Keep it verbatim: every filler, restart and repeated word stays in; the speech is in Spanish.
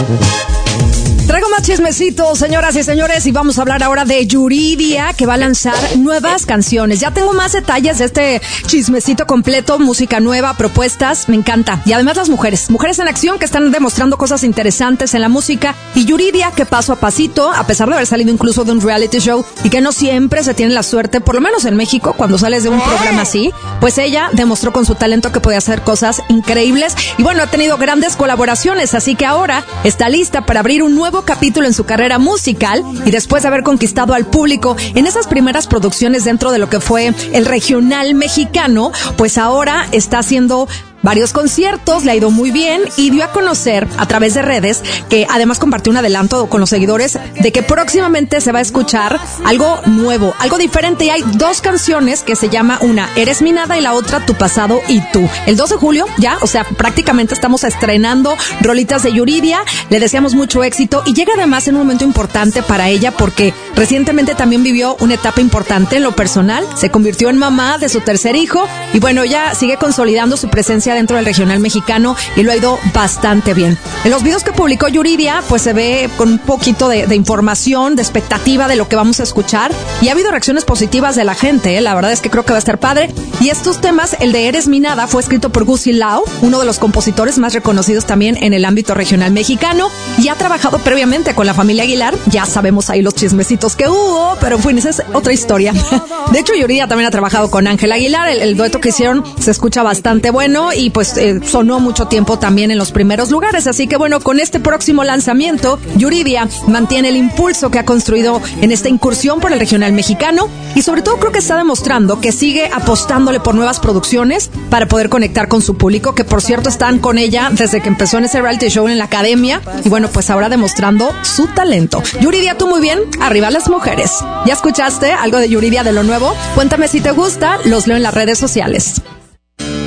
Traigo más chismecitos, señoras y señores, y vamos a hablar ahora de Yuridia, que va a lanzar nuevas canciones. Ya tengo más detalles de este chismecito completo, música nueva, propuestas, me encanta. Y además las mujeres, mujeres en acción que están demostrando cosas interesantes en la música. Y Yuridia, que paso a pasito, a pesar de haber salido incluso de un reality show, y que no siempre se tiene la suerte, por lo menos en México, cuando sales de un programa así, pues ella demostró con su talento que podía hacer cosas increíbles. Y bueno, ha tenido grandes colaboraciones, así que ahora está lista para abrir un nuevo capítulo en su carrera musical, y después de haber conquistado al público en esas primeras producciones dentro de lo que fue el regional mexicano, pues ahora está haciendo varios conciertos, le ha ido muy bien y dio a conocer a través de redes que además compartió un adelanto con los seguidores de que próximamente se va a escuchar algo nuevo, algo diferente, y hay dos canciones que se llama una Eres mi nada y la otra Tu pasado y tú. El dos de julio ya, o sea, prácticamente estamos estrenando rolitas de Yuridia, le deseamos mucho éxito y llega además en un momento importante para ella porque recientemente también vivió una etapa importante en lo personal, se convirtió en mamá de su tercer hijo y bueno, ya sigue consolidando su presencia dentro del regional mexicano y lo ha ido bastante bien. En los videos que publicó Yuridia, pues se ve con un poquito de, de información, de expectativa de lo que vamos a escuchar y ha habido reacciones positivas de la gente, ¿eh? La verdad es que creo que va a estar padre. Y estos temas, el de Eres mi nada, fue escrito por Gusi Lau, uno de los compositores más reconocidos también en el ámbito regional mexicano y ha trabajado previamente con la familia Aguilar. Ya sabemos ahí los chismecitos que hubo, pero fue esa es otra historia. De hecho, Yuridia también ha trabajado con Ángel Aguilar, el, el dueto que hicieron se escucha bastante bueno y pues eh, sonó mucho tiempo también en los primeros lugares, así que bueno, con este próximo lanzamiento, Yuridia mantiene el impulso que ha construido en esta incursión por el regional mexicano y sobre todo creo que está demostrando que sigue apostándole por nuevas producciones para poder conectar con su público, que por cierto están con ella desde que empezó en ese reality show en la academia y bueno, pues ahora demostrando su talento. Yuridia, tú muy bien, arriba las mujeres. ¿Ya escuchaste algo de Yuridia de lo nuevo? Cuéntame si te gusta, los leo en las redes sociales.